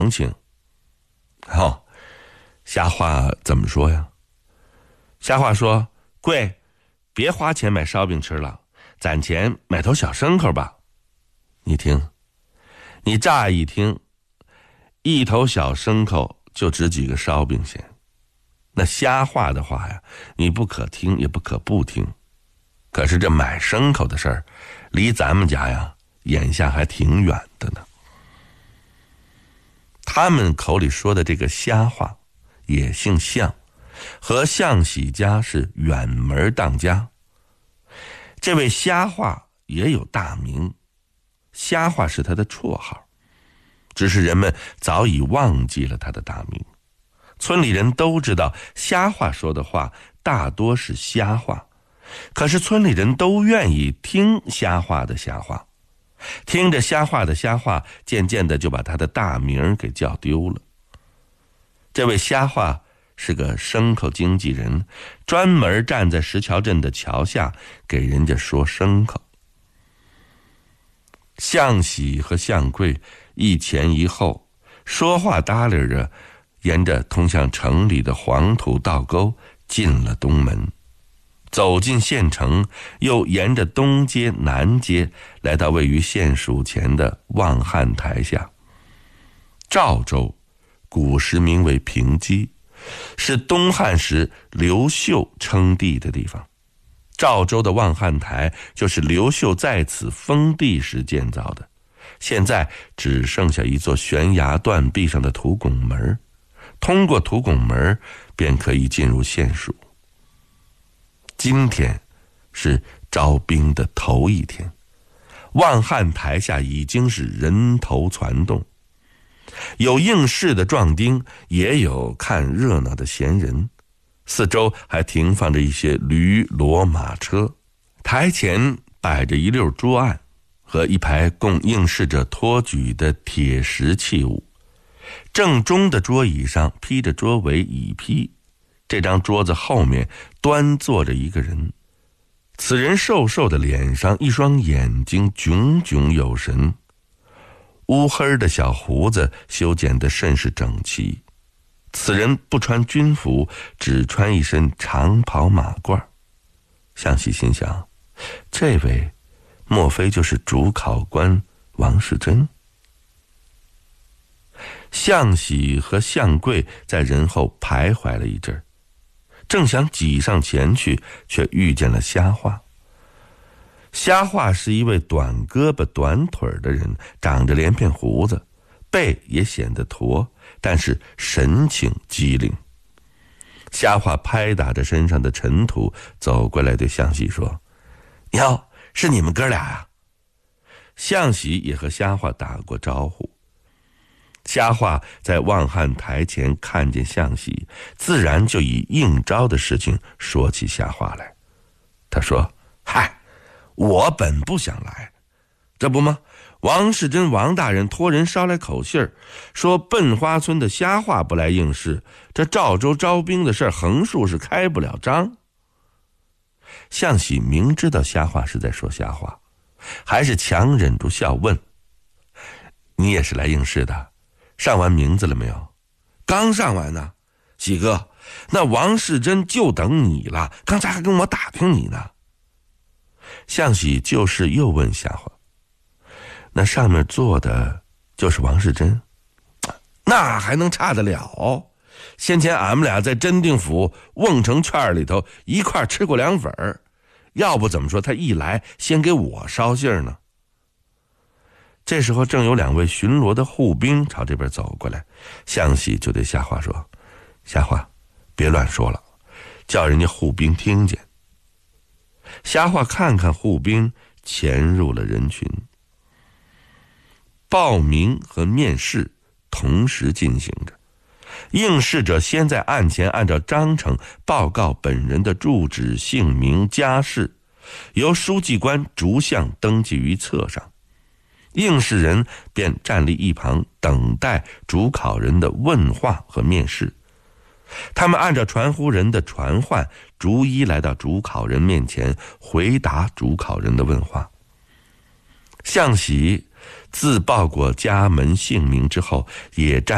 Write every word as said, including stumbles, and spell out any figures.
情。哦，瞎话怎么说呀？瞎话说，贵，别花钱买烧饼吃了，攒钱买头小牲口吧。你听，你乍一听，一头小牲口就值几个烧饼钱。那瞎话的话呀，你不可听也不可不听。可是这买牲口的事儿，离咱们家呀，眼下还挺远的呢。他们口里说的这个瞎话，也姓向，和向喜家是远门当家。这位瞎话也有大名，瞎话是他的绰号，只是人们早已忘记了他的大名。村里人都知道瞎话说的话大多是瞎话，可是村里人都愿意听瞎话的瞎话，听着瞎话的瞎话，渐渐的就把他的大名给叫丢了。这位瞎话是个牲口经纪人，专门站在石桥镇的桥下给人家说牲口。向喜和向贵一前一后，说话搭理着，沿着通向城里的黄土道沟进了东门，走进县城，又沿着东街南街来到位于县署前的望汉台下。赵州古时名为平基，是东汉时刘秀称帝的地方。赵州的望汉台就是刘秀在此封地时建造的，现在只剩下一座悬崖断壁上的土拱门，通过土拱门便可以进入县署。今天是招兵的头一天，望汉台下已经是人头攒动，有应试的壮丁，也有看热闹的闲人，四周还停放着一些驴骡马车。台前摆着一溜桌案和一排供应试者托举的铁石器物，正中的桌椅上披着桌围椅披，这张桌子后面端坐着一个人，此人瘦瘦的脸上一双眼睛炯炯有神，乌黑的小胡子修剪得甚是整齐。此人不穿军服，只穿一身长袍马褂。向喜心想，这位莫非就是主考官王世贞？向喜和向贵在人后徘徊了一阵，正想挤上前去，却遇见了瞎话。瞎话是一位短胳膊短腿的人，长着连片胡子，背也显得驼，但是神情机灵。瞎话拍打着身上的尘土，走过来对向喜说：“哟，是你们哥俩呀？”向喜也和瞎话打过招呼。瞎话在望汉台前看见向喜，自然就以应招的事情说起瞎话来。他说：“嗨，我本不想来，这不吗？王世贞王大人托人捎来口信儿，说笨花村的瞎话不来应试，这赵州招兵的事儿横竖是开不了张。”向喜明知道瞎话是在说瞎话，还是强忍住笑问：“你也是来应试的？上完名字了没有？”“刚上完呢。”“喜哥，那王世贞就等你了，刚才还跟我打听你呢。”向喜就是又问瞎话：“那上面坐的就是王世贞？”“那还能差得了？先前俺们俩在真定府瓮城圈里头一块吃过凉粉儿，要不怎么说他一来先给我捎信呢？”这时候正有两位巡逻的护兵朝这边走过来，向喜就对瞎话说：“瞎话，别乱说了，叫人家护兵听见。”瞎话看看护兵，潜入了人群。报名和面试同时进行着，应试者先在案前按照章程报告本人的住址、姓名、家世，由书记官逐项登记于册上。应试人便站立一旁，等待主考人的问话和面试。他们按照传呼人的传唤，逐一来到主考人面前，回答主考人的问话。向喜自报过家门姓名之后，也站